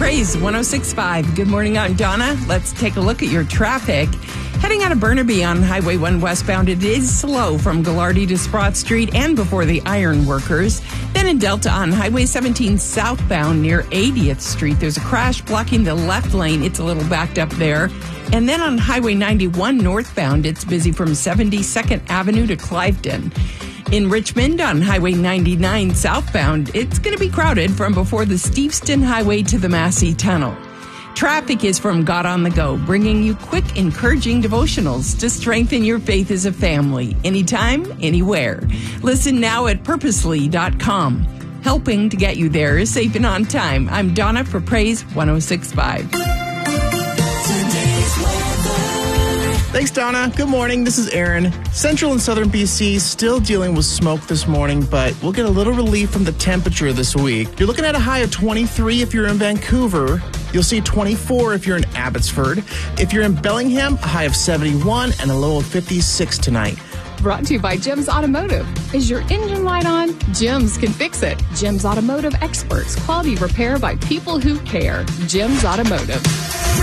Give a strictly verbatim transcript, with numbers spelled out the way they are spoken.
Praise one oh six point five. Good morning, I'm Donna. Let's take a look at your traffic. Heading out of Burnaby on Highway one westbound, it is slow from Gallardi to Sprott Street and before the Iron Workers. Then in Delta on Highway seventeen southbound near eightieth Street, there's a crash blocking the left lane. It's a little backed up there. And then on Highway ninety-one northbound, it's busy from seventy-second Avenue to Cliveden. In Richmond on Highway ninety-nine southbound, it's going to be crowded from before the Steveston Highway to the Massey Tunnel. Traffic is from God on the Go, bringing you quick, encouraging devotionals to strengthen your faith as a family, anytime, anywhere. Listen now at purposely dot com. Helping to get you there safe and on time. I'm Donna for Praise one oh six point five. Thanks, Donna. Good morning. This is Aaron. Central and southern B C still dealing with smoke this morning, but we'll get a little relief from the temperature this week. You're looking at a high of twenty-three if you're in Vancouver. You'll see twenty-four if you're in Abbotsford. If you're in Bellingham, a high of seventy-one and a low of fifty-six tonight. Brought to you by Jim's Automotive. Is your engine light on? Jim's can fix it. Jim's Automotive experts. Quality repair by people who care. Jim's Automotive.